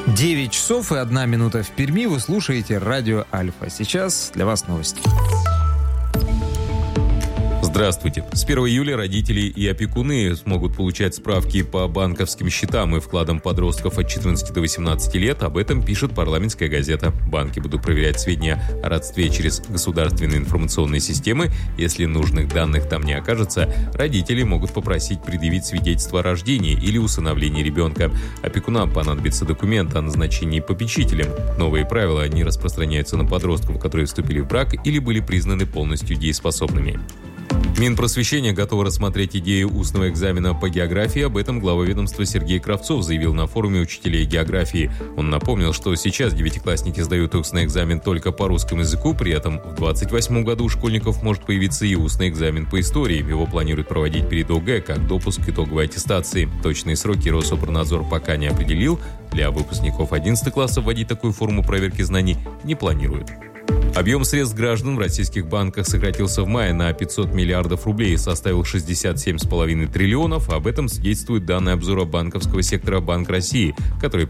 9 часов и 1 минута в Перми. Вы слушаете радио Альфа. Сейчас для вас новости. Здравствуйте. С 1 июля родители и опекуны смогут получать справки по банковским счетам и вкладам подростков от 14 до 18 лет. Об этом пишет парламентская газета. Банки будут проверять сведения о родстве через государственные информационные системы. Если нужных данных там не окажется, родители могут попросить предъявить свидетельство о рождении или усыновлении ребенка. Опекунам понадобится документ о назначении попечителем. Новые правила не распространяются на подростков, которые вступили в брак или были признаны полностью дееспособными. Минпросвещение готово рассмотреть идею устного экзамена по географии. Об этом глава ведомства Сергей Кравцов заявил на форуме учителей географии. Он напомнил, что сейчас девятиклассники сдают устный экзамен только по русскому языку. При этом в 2028 году у школьников может появиться и устный экзамен по истории. Его планируют проводить перед ОГЭ как допуск к итоговой аттестации. Точные сроки Рособорнадзор пока не определил. Для выпускников 11 класса вводить такую форму проверки знаний не планируют. Объем средств граждан в российских банках сократился в мае на 500 миллиардов рублей и составил 67,5 триллионов. Об этом свидетельствуют данные обзора банковского сектора Банк России, который